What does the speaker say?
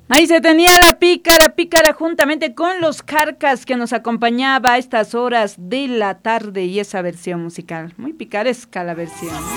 Ahí se tenía la pícara juntamente con los Carcas que nos acompañaba a estas horas de la tarde y esa versión musical. Muy picaresca la versión.